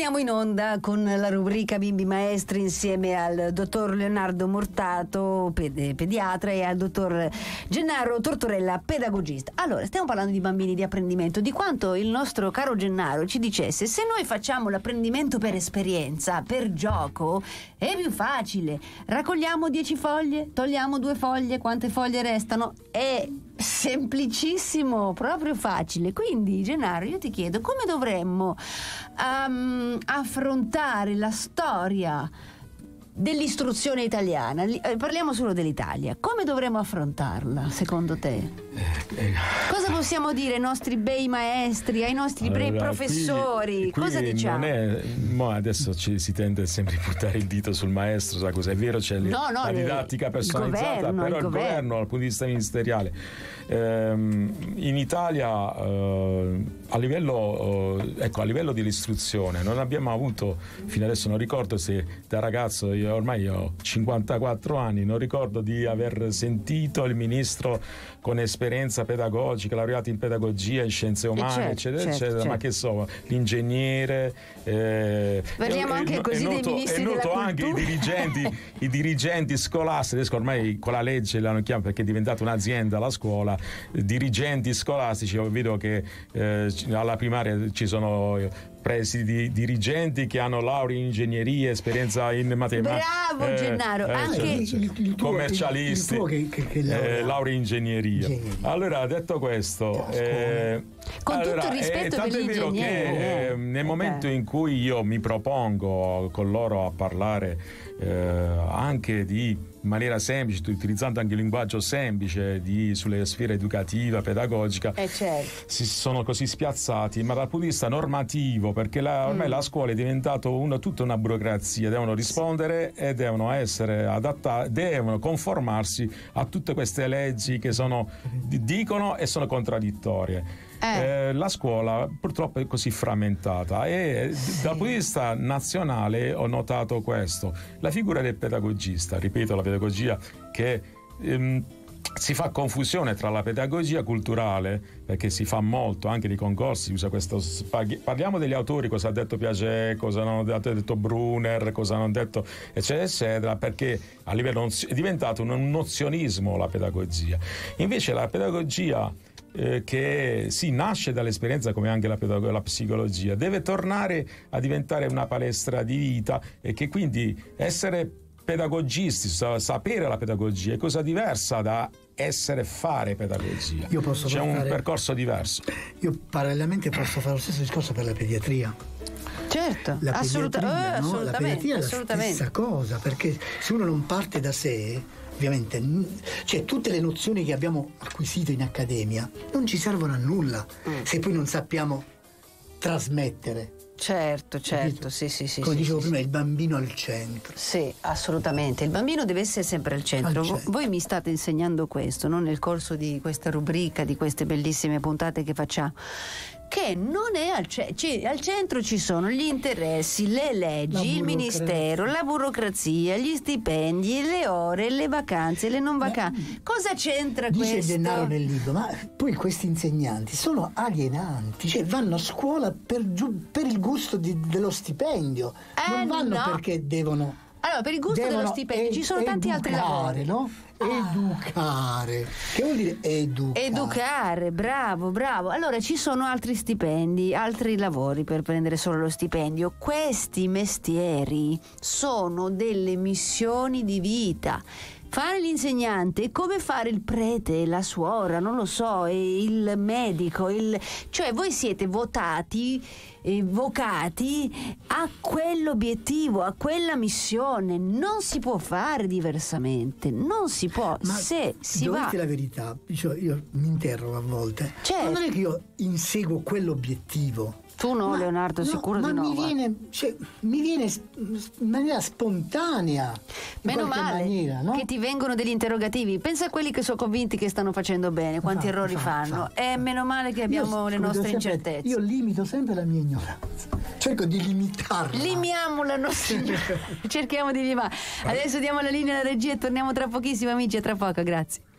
Torniamo in onda con la rubrica Bimbi Maestri insieme al dottor Leonardo Mortato, pediatra, e al dottor Gennaro Tortorella, pedagogista. Allora, stiamo parlando di bambini, di apprendimento, di quanto il nostro caro Gennaro ci dicesse: se noi facciamo l'apprendimento per esperienza, per gioco, è più facile. Raccogliamo 10 foglie, togliamo 2 foglie, quante foglie restano? È semplicissimo, proprio facile. Quindi, Gennaro, io ti chiedo come dovremmo affrontare la storia dell'istruzione italiana. Parliamo solo dell'Italia. Come dovremmo affrontarla, secondo te? Cosa possiamo dire ai nostri bei maestri, ai nostri bei professori? Qui cosa diciamo? Adesso si tende sempre a buttare il dito sul maestro, sa cosa? È vero, c'è la didattica personalizzata, però il governo dal punto di vista ministeriale. In Italia a livello dell'istruzione non abbiamo avuto fino adesso, non ricordo se da ragazzo, ormai ho 54 anni, non ricordo di aver sentito il ministro con esperienza pedagogica, laureato in pedagogia, in scienze umane, eccetera, ma che so, l'ingegnere, parliamo anche così dei ministri della cultura. Anche i dirigenti scolastici, ormai con la legge l'hanno chiamato perché è diventata un'azienda la scuola, dirigenti scolastici. Ho vedo che alla primaria ci sono presidi dirigenti che hanno laurea in ingegneria, esperienza in matematica. Bravo Gennaro, anche il commercialisti, laurea in ingegneria. Allora, detto questo, con tutto il rispetto per tanto è vero che nel momento in cui io mi propongo con loro a parlare anche di maniera semplice, utilizzando anche il linguaggio semplice sulle sfere educativa, pedagogica, si sono così spiazzati, ma dal punto di vista normativo, perché ormai la scuola è diventata tutta una burocrazia, devono rispondere e devono essere adattati, devono conformarsi a tutte queste leggi che dicono e sono contraddittorie. La scuola purtroppo è così frammentata e dal punto di vista nazionale ho notato questo: la figura del pedagogista, ripeto, la pedagogia che si fa confusione tra la pedagogia culturale, perché si fa molto anche di concorsi, usa questo, parliamo degli autori, cosa ha detto Piaget, cosa hanno detto Brunner, cosa hanno detto eccetera eccetera, perché a livello è diventato un nozionismo la pedagogia. Invece la pedagogia che nasce dall'esperienza, come anche la psicologia, deve tornare a diventare una palestra di vita, e che quindi essere pedagogisti, sapere la pedagogia è cosa diversa da fare pedagogia. C'è un percorso diverso. Io parallelamente posso fare lo stesso discorso per la pediatria. Certo, la pediatria, assolutamente, la pediatria è la stessa cosa, perché se uno non parte da sé, ovviamente, tutte le nozioni che abbiamo acquisito in accademia non ci servono a nulla se poi non sappiamo trasmettere. Certo, sì. Come dicevo prima, il bambino al centro. Sì, assolutamente. Il bambino deve essere sempre al centro. Voi mi state insegnando questo, no? Nel corso di questa rubrica, di queste bellissime puntate che facciamo, che non è al centro ci sono gli interessi, le leggi, il ministero, la burocrazia, gli stipendi, le ore, le vacanze, le non vacanze. Cosa c'entra questo? Dice Gennaro nel libro, ma poi questi insegnanti sono alienanti, vanno a scuola per il gusto dello stipendio, non vanno perché devono. Allora, per il gusto dello stipendio ci sono tanti altri lavori, no? Educare. Che vuol dire educare? Bravo. Allora ci sono altri stipendi, altri lavori per prendere solo lo stipendio. Questi mestieri sono delle missioni di vita. Fare l'insegnante è come fare il prete, la suora, non lo so, il medico, cioè voi siete vocati a quell'obiettivo, a quella missione. Non si può fare diversamente, non si può. Ma se si va, la verità, io mi interrogo a volte. Non è che io inseguo quell'obiettivo. Tu no, Leonardo, sicuro di no. Ma mi viene in maniera spontanea. Meno male maniera, no? che ti vengono degli interrogativi. Pensa a quelli che sono convinti che stanno facendo bene, quanti errori fanno. E meno male che abbiamo le nostre incertezze. Io limito sempre la mia ignoranza. Cerco di limitarla. Limiamo la nostra ignoranza. Cerchiamo di limare. Adesso diamo la linea alla regia e torniamo tra pochissimo, amici, a tra poco, grazie.